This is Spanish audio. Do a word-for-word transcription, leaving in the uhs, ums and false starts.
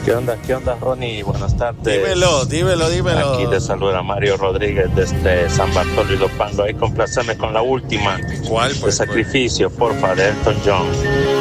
¿Qué onda? ¿Qué onda, Ronnie? Buenas tardes. Dímelo, dímelo, dímelo. Aquí te saluda Mario Rodríguez desde San Bartolo y Lopango. Ahí complaceme con la última. ¿Cuál, pues? De Sacrificio, porfa, de Elton John.